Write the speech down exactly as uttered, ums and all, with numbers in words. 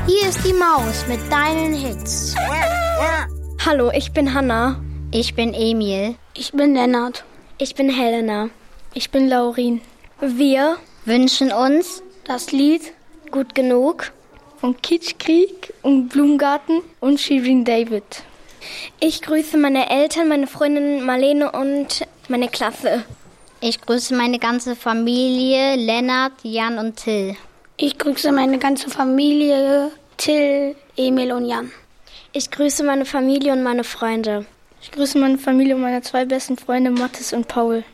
Hier ist die Maus mit deinen Hits. Hallo, ich bin Hanna. Ich bin Emil. Ich bin Lennart. Ich bin Helena. Ich bin Laurin. Wir wünschen uns das Lied Gut genug von Kitschkrieg und Blumengarten und Shirin David. Ich grüße meine Eltern, meine Freundin Marlene und meine Klasse. Ich grüße meine ganze Familie, Lennart, Jan und Till. Ich grüße meine ganze Familie, Till, Emil und Jan. Ich grüße meine Familie und meine Freunde. Ich grüße meine Familie und meine zwei besten Freunde, Mathis und Paul.